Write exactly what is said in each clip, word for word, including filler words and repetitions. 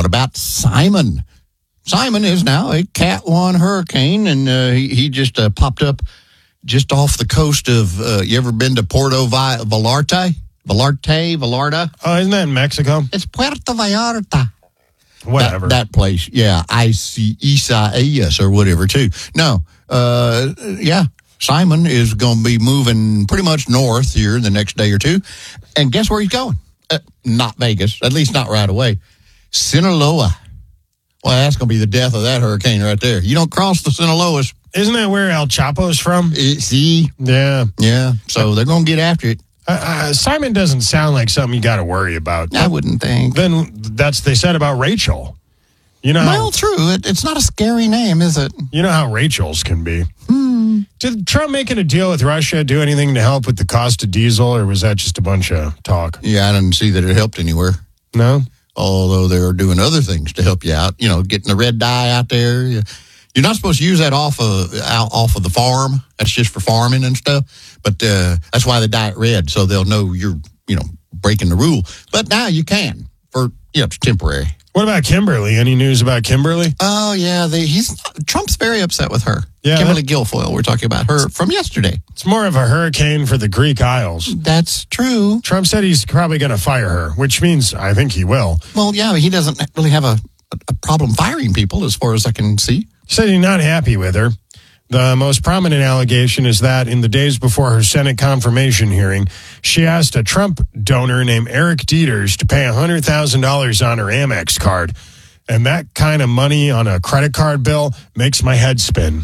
about Simon. Simon is now a Cat one hurricane, and uh, he, he just uh, popped up just off the coast of, uh, you ever been to Puerto Vallarta? Vallarta? Vallarta? Oh, isn't that in Mexico? It's Puerto Vallarta. Whatever. That, that place, yeah, I C Isaias or whatever, too. No, uh, yeah, Simon is going to be moving pretty much north here in the next day or two. And guess where he's going? Uh, not Vegas, at least not right away. Sinaloa. Well, that's going to be the death of that hurricane right there. You don't cross the Sinaloas. Isn't that where El Chapo's from? Uh, see? Yeah. Yeah, so they're going to get after it. Uh, uh, Simon doesn't sound like something you got to worry about. I wouldn't think. Then that's they said about Rachel. You know, Well, how, true. It, it's not a scary name, is it? you know how Rachel's can be. Hmm. Did Trump making a deal with Russia do anything to help with the cost of diesel, or was that just a bunch of talk? Yeah, I didn't see that it helped anywhere. No? Although they're doing other things to help you out. You know, getting the red dye out there. You're not supposed to use that off of out, off of the farm. That's just for farming and stuff. But uh, that's why they dye it red, so they'll know you're, you know, breaking the rule. But now you can for, you know, it's temporary. What about Kimberly? Any news about Kimberly? Oh, yeah. They, he's Trump's very upset with her. Yeah, Kimberly Guilfoyle, we're talking about her from yesterday. It's more of a hurricane for the Greek Isles. That's true. Trump said he's probably going to fire her, which means I think he will. Well, yeah, but he doesn't really have a, a problem firing people as far as I can see. He said he's not happy with her. The most prominent allegation is that in the days before her Senate confirmation hearing, she asked a Trump donor named Eric Dieters to pay one hundred thousand dollars on her Amex card. And that kind of money on a credit card bill makes my head spin.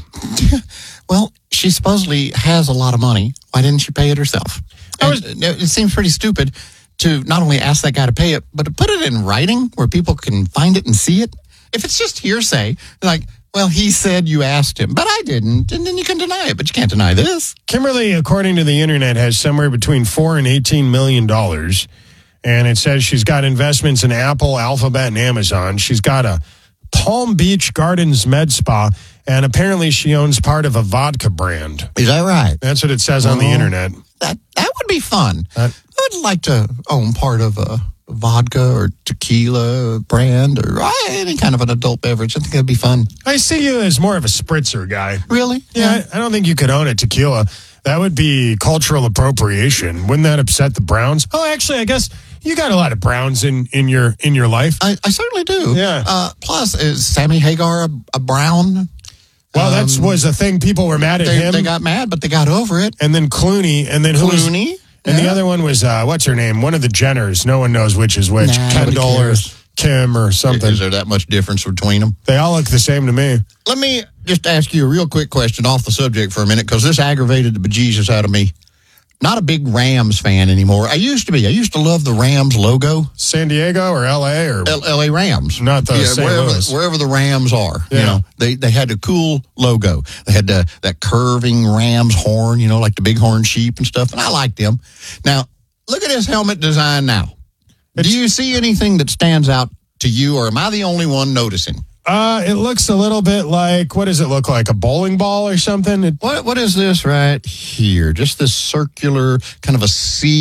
Well, she supposedly has a lot of money. Why didn't she pay it herself? I was- And it seems pretty stupid to not only ask that guy to pay it, but to put it in writing where people can find it and see it. If it's just hearsay, like, well, he said you asked him, but I didn't, and then you can deny it, but you can't deny this. Kimberly, according to the internet, has somewhere between four and eighteen million dollars. And it says she's got investments in Apple, Alphabet, and Amazon. She's got a Palm Beach Gardens med spa, and apparently she owns part of a vodka brand. Is that right? That's what it says on the Oh. internet. That that would be fun. Uh, I would like to own part of a vodka or tequila brand or uh, any kind of an adult beverage. I think that'd be fun. I see you as more of a spritzer guy. Really? Yeah, I, I don't think you could own a tequila. That would be cultural appropriation. Wouldn't that upset the Browns? Oh, actually, I guess you got a lot of Browns in, in your in your life. I, I certainly do. Yeah. Uh, plus, is Sammy Hagar a, a Brown? Well, that Um, was a thing. People were mad at They, him. they got mad, but they got over it. and then Clooney, and then who was- Clooney? and the Yeah. other one was, uh, what's her name? One of the Jenners. No one knows which is which. Nah, nobody Kendall or cares. Kim or something. Is there that much difference between them? They all look the same to me. Let me just ask you a real quick question off the subject for a minute, because this aggravated the bejesus out of me. Not a big Rams fan anymore. I used to be. I used to love the Rams logo. San Diego or L A or L- L.A. Rams. Not the Saint wherever, Louis. wherever the Rams are. Yeah. You know, they, they had a cool logo. They had the, that curving Rams horn, you know, like the bighorn sheep and stuff, and I liked them. Now, look at his helmet design now. It's- Do you see anything that stands out to you, or am I the only one noticing? Uh, it looks a little bit like, what does it look like? A bowling ball or something? It, What What is this right here? Just this circular kind of a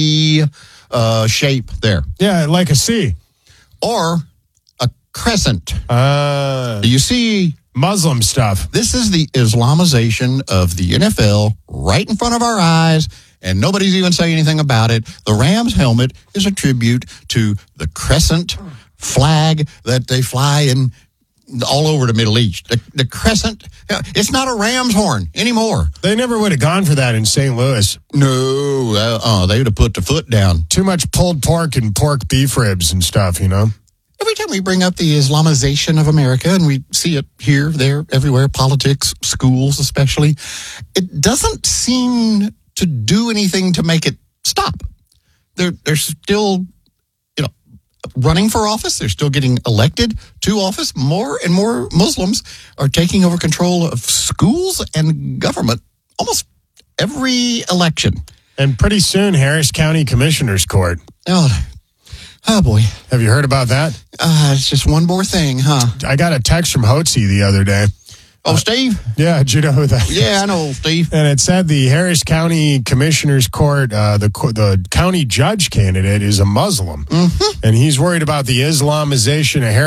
C uh, shape there. yeah, like a C. Or a crescent. Uh, Do you see? Muslim stuff. This is the Islamization of the N F L right in front of our eyes, and nobody's even saying anything about it. The Rams helmet is a tribute to the crescent flag that they fly in all over the Middle East. The, the crescent, it's not a ram's horn anymore. They never would have gone for that in Saint Louis. No, uh, uh, they would have put the foot down. Too much pulled pork and pork beef ribs and stuff, you know? Every time we bring up the Islamization of America, and we see it here, there, everywhere, politics, schools especially, it doesn't seem to do anything to make it stop. They're, they're still, you know, running for office. They're still getting elected to office. More and more Muslims are taking over control of schools and government almost every election. And pretty soon, Harris County Commissioner's Court. Oh, oh boy. Have you heard about that? Uh, it's just one more thing, huh? I got a text from Hotze the other day. Oh, Steve? Yeah, did you know who that is? Yeah, I know, Steve. And it said the Harris County Commissioner's Court, uh, the the county judge candidate is a Muslim. Mm-hmm. And he's worried about the Islamization of Harris